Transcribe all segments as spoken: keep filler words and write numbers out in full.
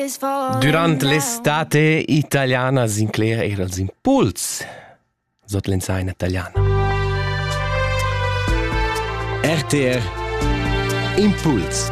Durant l'estate italiana Sinclair era els impuls sotto l'ensaina italiana. R T R Impuls.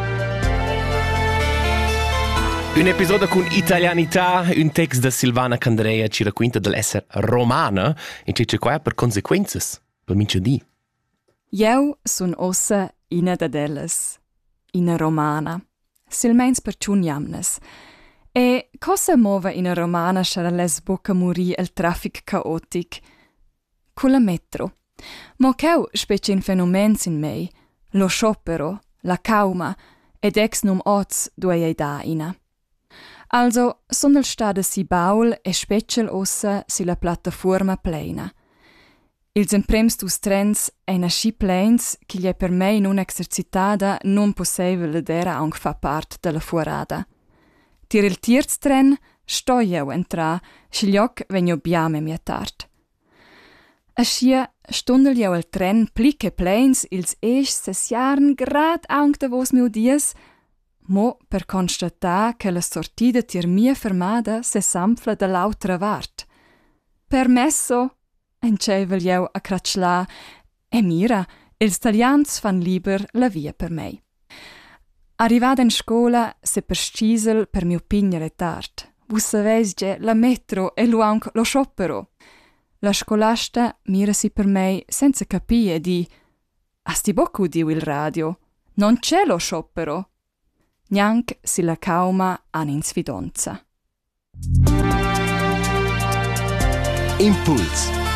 Un episodio con italianità, un text da Silvana Candrea ci racconta dell'essere romana e c'è qua per conseguenze, per mince di. Io son ossa ina da delles, ina romana, silmens per ciun jamnes. E cosa muove ina romana s'era les bocca morì il traffic caotic? Con la metro. Ma che specie in fenomens in mei, lo sciopero, la cauma, ed ex num oz duei da ina. Also, son il stade si baul e special ossa si la piattaforma plena. Ils emprems dus trens ein a schi plens che gli è per mei non exercitada non possibile dera anche fa part della fuorada. Tir il tierz tren sto io entra, schiglioc venio biame mia tard. Aschia stundel io il tren plicke plens ils esch ses jarn grad anche da vos miu dies, mo per constatar che la sortida tir mia fermada se sampfla da l'autra vart. Permesso, encevel io a cracciala, e mira, ils talians fan lieber la via per mei. Arrivada in scola, se per scisel per mio pignere tard. Vus savesge la metro e lu anche lo sciopero. La scolasta mira si per mei senza capire e di «Asti bocco udiu il radio? Non c'è lo sciopero?» Neanche si la cauma han in sfidonza. Impuls.